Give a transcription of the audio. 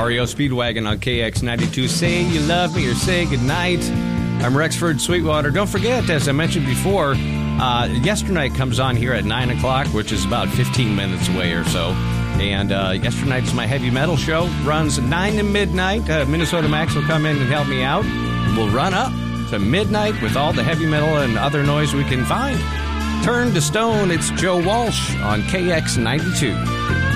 REO Speedwagon on KX92. Say you love me or say goodnight. I'm Rexford Sweetwater. Don't forget, as I mentioned before, Yesternight comes on here at 9 o'clock, which is about 15 minutes away or so. And Yesternight is my heavy metal show. Runs 9 to midnight. Minnesota Max will come in and help me out. And we'll run up to midnight with all the heavy metal and other noise we can find. Turn to Stone, it's Joe Walsh on KX92.